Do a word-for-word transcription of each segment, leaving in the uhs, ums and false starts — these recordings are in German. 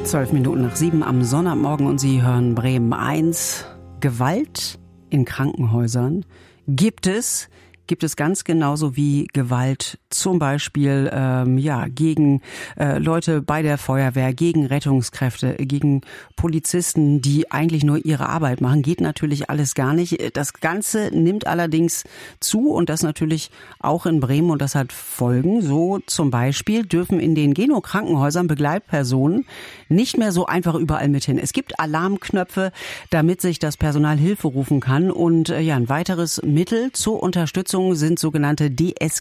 Zwölf Minuten nach sieben am Sonntagmorgen und Sie hören Bremen eins. Gewalt in Krankenhäusern gibt es. Gibt es ganz genauso wie Gewalt zum Beispiel ähm, ja gegen äh, Leute bei der Feuerwehr, gegen Rettungskräfte, gegen Polizisten, die eigentlich nur ihre Arbeit machen. Geht natürlich alles gar nicht. Das Ganze nimmt allerdings zu und das natürlich auch in Bremen und das hat Folgen. So zum Beispiel dürfen in den Geno-Krankenhäusern Begleitpersonen nicht mehr so einfach überall mit hin. Es gibt Alarmknöpfe, damit sich das Personal Hilfe rufen kann und äh, ja ein weiteres Mittel zur Unterstützung sind sogenannte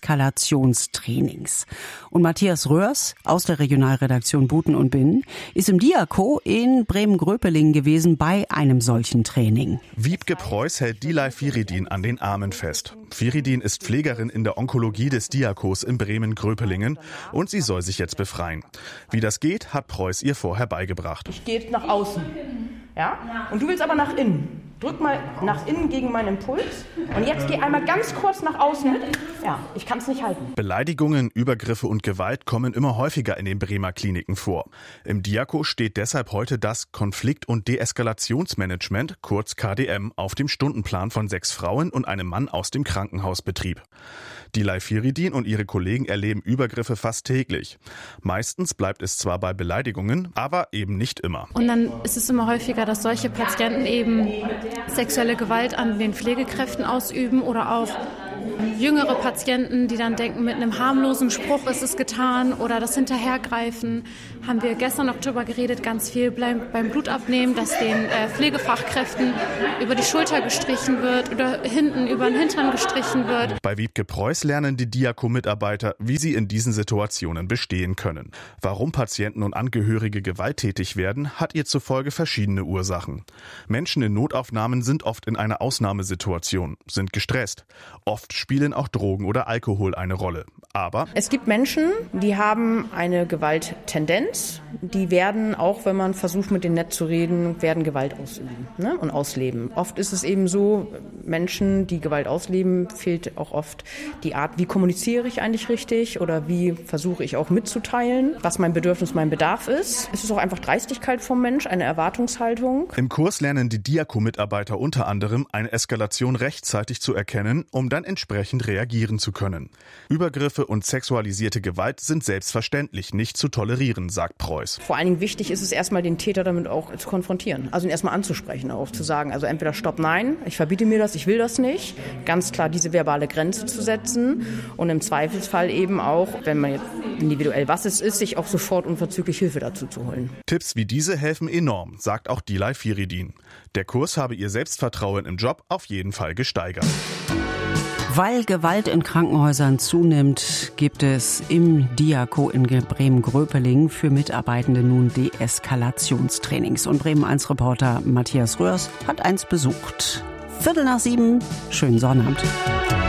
Deeskalationstrainings. Und Matthias Röhrs aus der Regionalredaktion Buten und Binnen ist im Diako in Bremen-Gröpelingen gewesen bei einem solchen Training. Wiebke Preuß hält Dilay Firidin an den Armen fest. Firidin ist Pflegerin in der Onkologie des Diakos in Bremen-Gröpelingen und sie soll sich jetzt befreien. Wie das geht, hat Preuß ihr vorher beigebracht. Ich gehe nach außen, ja? Und du willst aber nach innen. Drück mal nach innen gegen meinen Impuls und jetzt geh einmal ganz kurz nach außen mit. Ja, ich kann es nicht halten. Beleidigungen, Übergriffe und Gewalt kommen immer häufiger in den Bremer Kliniken vor. Im Diako steht deshalb heute das Konflikt- und Deeskalationsmanagement, kurz K D M, auf dem Stundenplan von sechs Frauen und einem Mann aus dem Krankenhausbetrieb. Dilay Firidin und ihre Kollegen erleben Übergriffe fast täglich. Meistens bleibt es zwar bei Beleidigungen, aber eben nicht immer. Und dann ist es immer häufiger, dass solche Patienten eben sexuelle Gewalt an den Pflegekräften ausüben oder auch jüngere Patienten, die dann denken, mit einem harmlosen Spruch ist es getan oder das Hinterhergreifen. Haben wir gestern noch drüber geredet, ganz viel beim Blutabnehmen, dass den äh, Pflegefachkräften über die Schulter gestrichen wird oder hinten über den Hintern gestrichen wird. Bei Wiebke Preuß lernen die Diako-Mitarbeiter, wie sie in diesen Situationen bestehen können. Warum Patienten und Angehörige gewalttätig werden, hat ihr zufolge verschiedene Ursachen. Menschen in Notaufnahmen sind oft in einer Ausnahmesituation, sind gestresst. Oft spielen auch Drogen oder Alkohol eine Rolle. Aber es gibt Menschen, die haben eine Gewalttendenz. Die werden, auch wenn man versucht, mit denen nett zu reden, werden Gewalt ausüben, ne, und ausleben. Oft ist es eben so, Menschen, die Gewalt ausleben, fehlt auch oft die Art, wie kommuniziere ich eigentlich richtig oder wie versuche ich auch mitzuteilen, was mein Bedürfnis, mein Bedarf ist. Es ist auch einfach Dreistigkeit vom Mensch, eine Erwartungshaltung. Im Kurs lernen die Diako-Mitarbeiter unter anderem, eine Eskalation rechtzeitig zu erkennen, um dann entsprechend reagieren zu können. Übergriffe und sexualisierte Gewalt sind selbstverständlich nicht zu tolerieren, sagt Preuß. Vor allen Dingen wichtig ist es erstmal, den Täter damit auch zu konfrontieren. Also ihn erstmal anzusprechen, auch zu sagen, also entweder stopp, nein, ich verbiete mir das, ich will das nicht. Ganz klar diese verbale Grenze zu setzen und im Zweifelsfall eben auch, wenn man jetzt individuell was es ist, sich auch sofort unverzüglich Hilfe dazu zu holen. Tipps wie diese helfen enorm, sagt auch Dilay Firidin. Der Kurs habe ihr Selbstvertrauen im Job auf jeden Fall gesteigert. Weil Gewalt in Krankenhäusern zunimmt, gibt es im Diako in Bremen-Gröpelingen für Mitarbeitende nun Deeskalationstrainings. Und Bremen eins Reporter Matthias Röhrs hat eins besucht. Viertel nach sieben, schönen Sonnabend.